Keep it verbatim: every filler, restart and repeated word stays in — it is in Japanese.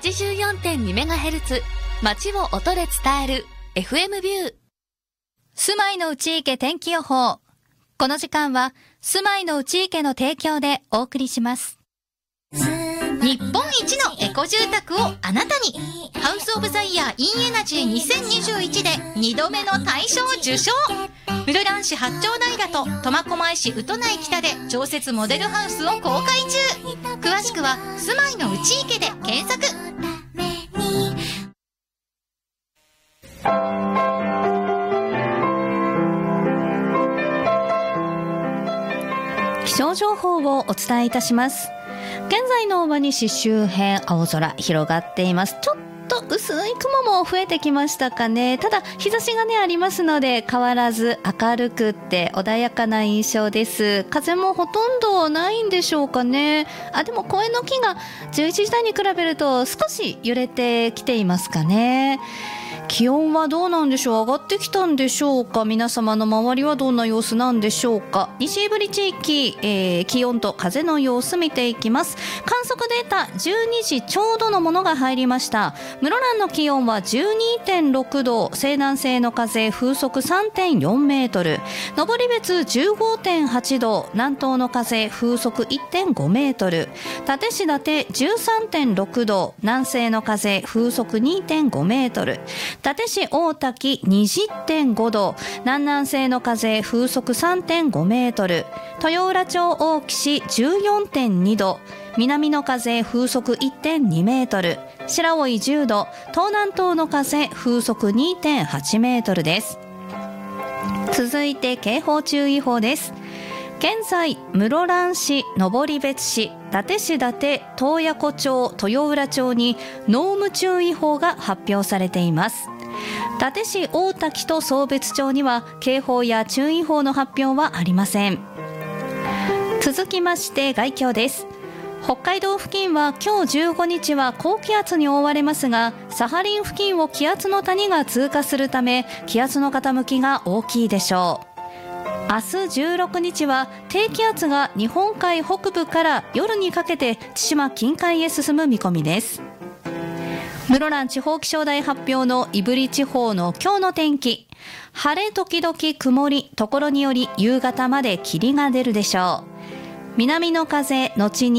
ちじゅうよんてんにメガヘルツ 街を音で伝える エフエム ビュー。 住まいの内池天気予報。この時間は住まいの内池の提供でお送りします。日本一のエコ住宅をあなたに、ハウスオブザイヤーインエナジーにせんにじゅういちでにどめの大賞受賞。室蘭市八丁平と苫小牧市宇都内北で常設モデルハウスを公開中。詳しくは住まいの内池で検索。気象情報をお伝えいたします。現在の尾張市周辺、青空広がっています。ちょっと薄い雲も増えてきましたかね。ただ日差しがねありますので、変わらず明るくって穏やかな印象です。風もほとんどないんでしょうかね。あ、でも公園の木がじゅういちじ台に比べると少し揺れてきていますかね。気温はどうなんでしょう。上がってきたんでしょうか。皆様の周りはどんな様子なんでしょうか。西胆振地域、えー、気温と風の様子見ていきます。観測データじゅうにじちょうどのものが入りました。室蘭の気温は じゅうにてんろくど、西南西の風風速 さんてんよんメートル、登別 じゅうごてんはちど、南東の風風速 いってんごメートル、立石館 じゅうさんてんろくど、南西の風風速 にてんごメートル、立石大滝 にじゅってんごど、南南西の風風速 さんてんごメートル、豊浦町大岸 じゅうよんてんにど、南の風風速 いってんにメートル、白老じゅうど、東南東の風風速 にてんはちメートルです。続いて警報注意報です。現在、室蘭市、登別市、伊達市伊達、洞爺湖町、豊浦町に濃霧注意報が発表されています。伊達市大滝と壮別町には警報や注意報の発表はありません。続きまして概況です。北海道付近は今日じゅうごにちは高気圧に覆われますが、サハリン付近を気圧の谷が通過するため気圧の傾きが大きいでしょう。明日じゅうろくにちは低気圧が日本海北部から夜にかけて千島近海へ進む見込みです。室蘭地方気象台発表の胆振地方の今日の天気。晴れ時々曇り、ところにより夕方まで霧が出るでしょう。南の風後に